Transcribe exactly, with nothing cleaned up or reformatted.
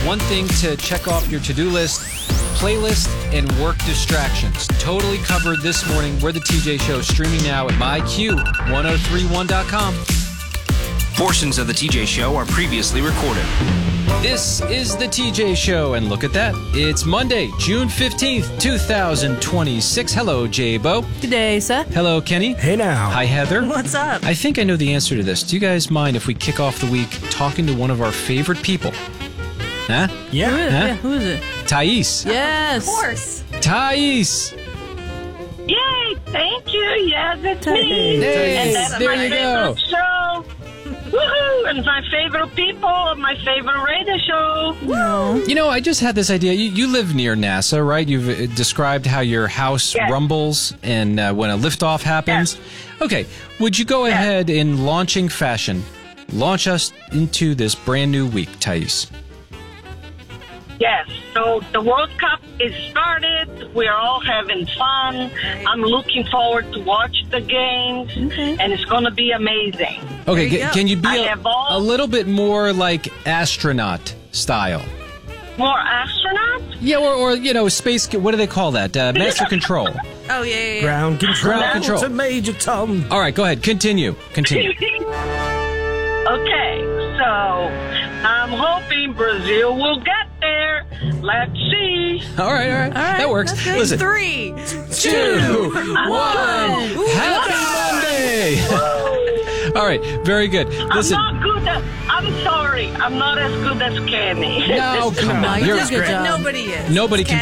One thing to check off your to-do list, playlist, and work distractions. Totally covered this morning. We're the T J Show, streaming now at my Q ten thirty-one dot com. Portions of the T J Show are previously recorded. This is the T J Show, and look at that. It's Monday, June fifteenth, twenty twenty-six. Hello, J-Bo. Good day, sir. Hello, Kenny. Hey now. Hi, Heather. What's up? I think I know the answer to this. Do you guys mind if we kick off the week talking to one of our favorite people? Huh? Who Yeah. is, Huh? yeah, who is it? Thais. Yes. Of course. Thais. Yay! Thank you. Yes, it's Hey, me. Hey, and that's there my you go. favorite show. Woohoo! And my favorite people of my favorite radio show. No. You know, I just had this idea. You, you live near NASA, right? You've uh, described how your house Yes. rumbles and uh, when a liftoff happens. Okay, would you go Yes. ahead in launching fashion, launch us into this brand new week, Thais? Yes. So the World Cup is started. We're all having fun. I'm looking forward to watch the games, Okay. and it's going to be amazing. Okay, you ca- go. can you be I a, have all- a little bit more like astronaut style? More astronauts? Yeah, or, or you know, space. What do they call that? Uh, master control. Oh, yeah, yeah, yeah. Ground control, Ground control. to Major Tom. All right, go ahead. Continue. Continue. Okay, so I'm hoping Brazil will get there. Let's see. All right, all right. All right. That works. That's good. Listen. Three. Two, one. Happy Monday! All right, very good. Listen, I'm not good at, I'm sorry, I'm not as good as Kenny. no, come No, on. you You're did a good job. Nobody is. Nobody can